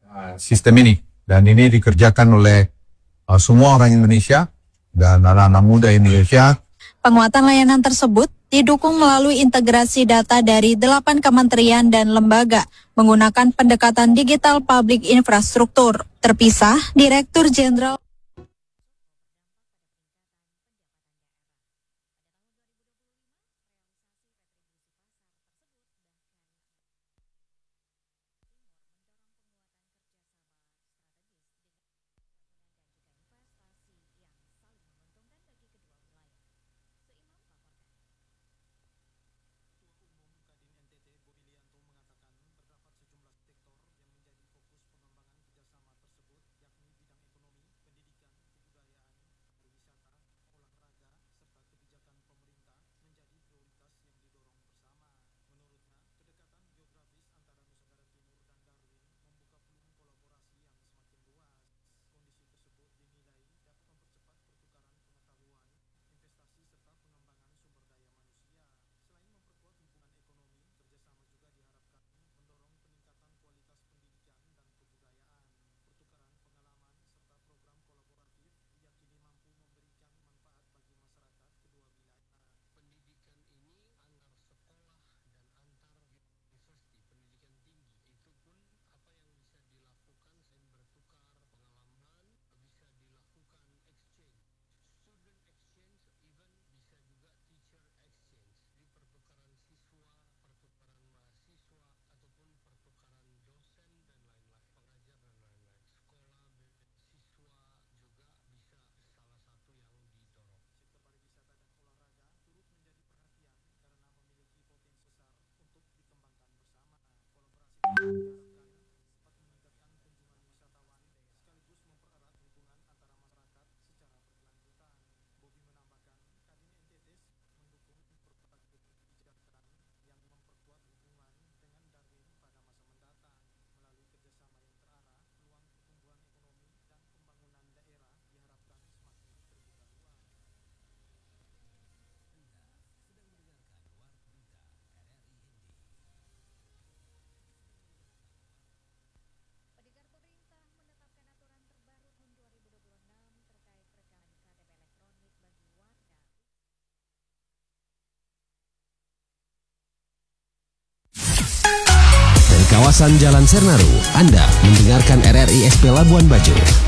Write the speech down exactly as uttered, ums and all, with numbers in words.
uh, sistem ini. Dan ini dikerjakan oleh uh, semua orang Indonesia dan anak-anak muda Indonesia. Penguatan layanan tersebut didukung melalui integrasi data dari delapan kementerian dan lembaga menggunakan pendekatan digital public infrastruktur. Terpisah, Direktur Jenderal kawasan Jalan Sernaru, Anda mendengarkan R R I S P Labuan Bajo.